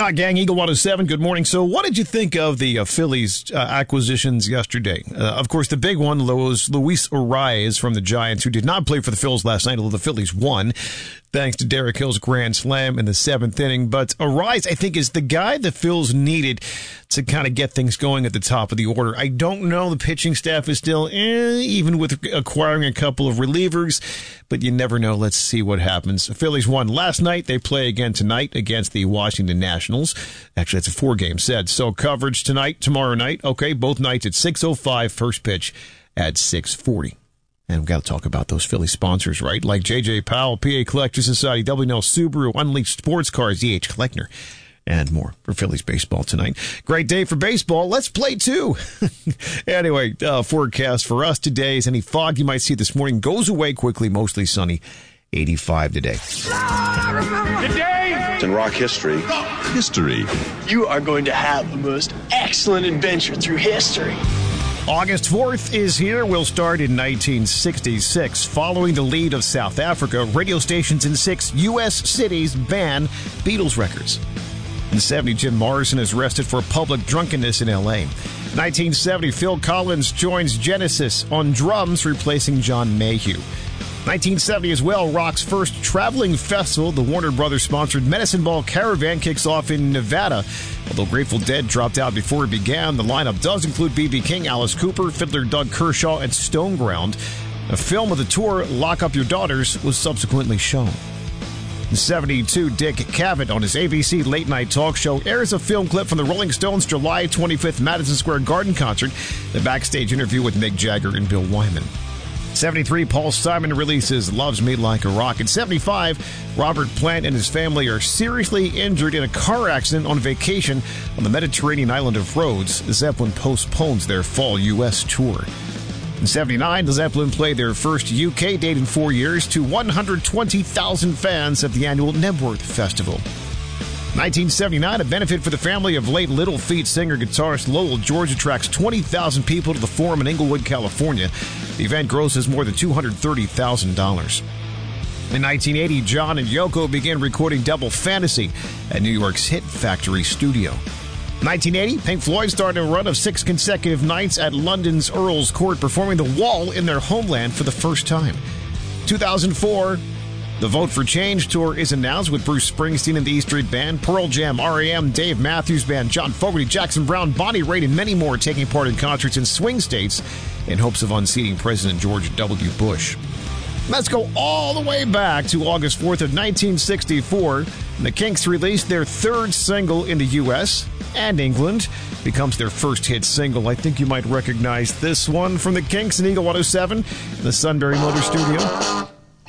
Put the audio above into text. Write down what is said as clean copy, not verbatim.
Hi, gang. Eagle 107. Good morning. So what did you think of the Phillies acquisitions yesterday? Of course, the big one was Luis Arraez from the Giants, who did not play for the Phils last night, although the Phillies won, thanks to Derek Hill's grand slam in the seventh inning. But Arraez, I think, is the guy the Phils needed to kind of get things going at the top of the order. I don't know. The pitching staff is still even with acquiring a couple of relievers, but you never know. Let's see what happens. The Phillies won last night. They play again tonight against the Washington Nationals. Actually, it's a 4-game set. So coverage tonight, tomorrow night. Okay, both nights at 6:05, first pitch at 6:40. And we've got to talk about those Philly sponsors, right? Like J.J. Powell, PA Collector Society, W&L Subaru, Unleashed Sports Cars, E.H. Kleckner, and more for Phillies baseball tonight. Great day for baseball. Let's play, too. Anyway, forecast for us today is any fog you might see this morning goes away quickly, mostly sunny. 85 today. Today in rock history. You are going to have the most excellent adventure through history. August 4th is here. We'll start in 1966. Following the lead of South Africa, radio stations in 6 U.S. cities ban Beatles records. In 70, Jim Morrison is arrested for public drunkenness in L.A. 1970, Phil Collins joins Genesis on drums, replacing John Mayhew. 1970 as well, rock's first traveling festival, the Warner Brothers-sponsored Medicine Ball Caravan, kicks off in Nevada. Although Grateful Dead dropped out before it began, the lineup does include B.B. King, Alice Cooper, fiddler Doug Kershaw, and Stoneground. A film of the tour, Lock Up Your Daughters, was subsequently shown. In 72, Dick Cavett on his ABC late-night talk show airs a film clip from the Rolling Stones' July 25th Madison Square Garden concert, the backstage interview with Mick Jagger and Bill Wyman. 73, Paul Simon releases Loves Me Like a Rock. In 75, Robert Plant and his family are seriously injured in a car accident on vacation on the Mediterranean island of Rhodes. Zeppelin postpones their fall U.S. tour. In 79, the Zeppelin played their first UK date in 4 years to 120,000 fans at the annual Nebworth Festival. 1979, a benefit for the family of late Little Feat singer-guitarist Lowell George attracts 20,000 people to the Forum in Inglewood, California. The event grosses more than $230,000. In 1980, John and Yoko began recording Double Fantasy at New York's Hit Factory studio. 1980, Pink Floyd started a run of 6 consecutive nights at London's Earl's Court, performing The Wall in their homeland for the first time. 2004, the Vote for Change tour is announced with Bruce Springsteen and the E Street Band, Pearl Jam, R.E.M., Dave Matthews Band, John Fogerty, Jackson Browne, Bonnie Raitt, and many more taking part in concerts in swing states in hopes of unseating President George W. Bush. Let's go all the way back to August 4th of 1964. The Kinks released their third single in the U.S. and England. Becomes their first hit single. I think you might recognize this one from the Kinks in Eagle 107 in the Sunbury Motor Studio.